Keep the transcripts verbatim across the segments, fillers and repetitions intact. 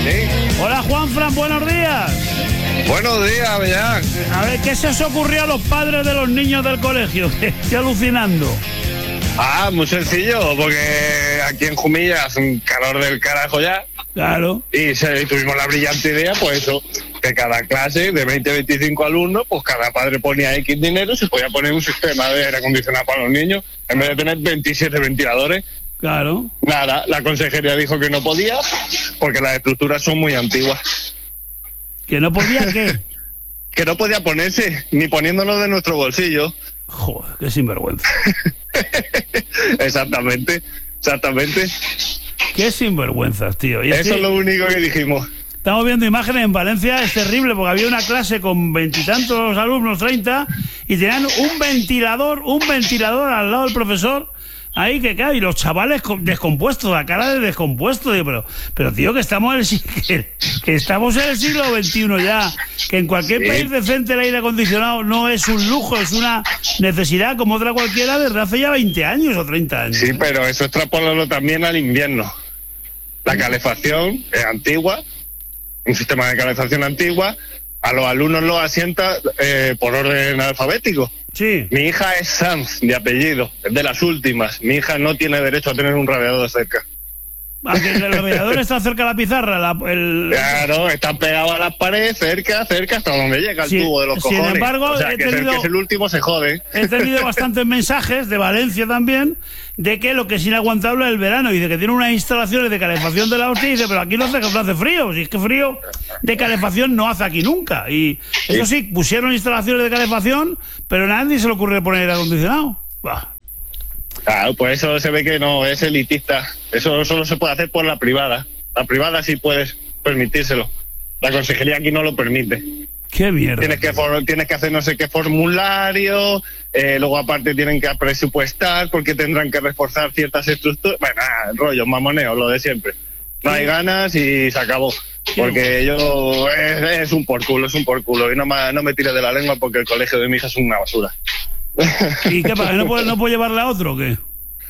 Sí. Hola, Juanfran, buenos días. Buenos días, Avellán. A ver, ¿qué se os ocurrió a los padres de los niños del colegio? Estoy alucinando. Ah, muy sencillo, porque aquí en Jumilla hace un calor del carajo ya. Claro. Y, se, y tuvimos la brillante idea, pues eso, que cada clase de veinte a veinticinco alumnos, pues cada padre ponía X dinero y se podía poner un sistema de aire acondicionado para los niños, en vez de tener veintisiete ventiladores. Claro. Nada, la consejería dijo que no podía, porque las estructuras son muy antiguas. ¿Que no podía qué? Que no podía ponerse, ni poniéndolo de nuestro bolsillo. Joder, qué sinvergüenza. Exactamente, exactamente. Qué sinvergüenzas, tío. Y es Eso que es lo único que dijimos. estamos viendo imágenes en Valencia, es terrible, porque había una clase con veintitantos alumnos, treinta, y tenían un ventilador, un ventilador al lado del profesor. Ahí que claro, y los chavales descompuestos, la cara de descompuesto, digo, pero, pero tío, que estamos en el, que, que estamos en el siglo veintiuno ya, que en cualquier Sí. país decente el aire acondicionado no es un lujo, es una necesidad como otra cualquiera desde hace ya veinte años o treinta años. Sí, pero eso extrapolalo también al invierno. La calefacción es antigua, un sistema de calefacción antigua, a los alumnos los asienta eh, por orden alfabético. Sí. Mi hija es Sanz, de apellido, es de las últimas. Mi hija no tiene derecho a tener un radiador cerca. Aunque el radiador está cerca de la pizarra, la, el... Claro, está pegado a las paredes, cerca, cerca, hasta donde llega el Sin- tubo de los sin cojones. embargo, o sea, he que, es el, tenido- que es el último se jode. He tenido bastantes mensajes de Valencia también de que lo que es inaguantable es el verano y de que tiene unas instalaciones de calefacción de la hostia y dice, pero aquí no hace, no hace frío, si es que frío de calefacción no hace aquí nunca. Y eso sí, pusieron instalaciones de calefacción, pero a nadie se le ocurre poner aire acondicionado. Bah. Claro, pues eso se ve que no es elitista. Eso solo se puede hacer por la privada. La privada sí puedes permitírselo. La consejería aquí no lo permite. Qué mierda. Tienes que for- tienes que hacer no sé qué formulario, eh, luego aparte tienen que presupuestar porque tendrán que reforzar ciertas estructuras. Bueno, ah, rollo, mamoneo, lo de siempre. No hay ganas y se acabó. Porque yo es, es un por culo, es un por culo. Y no me, no me tires de la lengua porque el colegio de mi hija es una basura. ¿Y qué pasa? ¿No puede, no puede llevarla a otro o qué?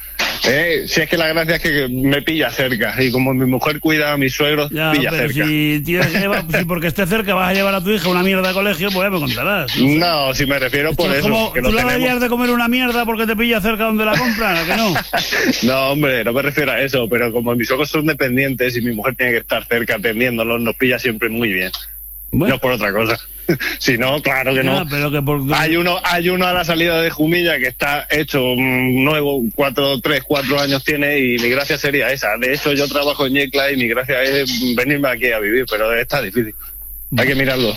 Eh, si es que la gracia es que me pilla cerca y como mi mujer cuida a mis suegros, Ya, pilla pero cerca. si, tienes que llevar- si porque esté cerca vas a llevar a tu hija una mierda de colegio, pues ya me contarás. No, si me refiero por Esto es eso. como, que ¿tú lo le tenemos. darías de comer una mierda porque te pilla cerca donde la compran o que no? No, hombre, no me refiero a eso, pero como mis ojos son dependientes y mi mujer tiene que estar cerca atendiéndolos, nos pilla siempre muy bien. Bueno. No por otra cosa. Si no, claro que Ya, no. pero que por... Hay uno, hay uno a la salida de Jumilla que está hecho mm, nuevo, cuatro, tres, cuatro años tiene y mi gracia sería esa. De hecho, yo trabajo en Yecla y mi gracia es venirme aquí a vivir, pero está difícil. Hay que mirarlo.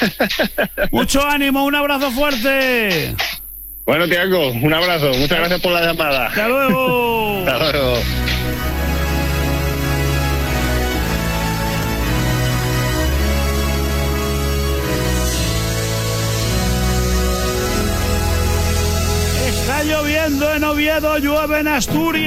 Mucho ánimo, un abrazo fuerte. Bueno, Tiago, un abrazo. Muchas gracias por la llamada. Hasta luego. Hasta luego. Está lloviendo en Oviedo, llueve en Asturias.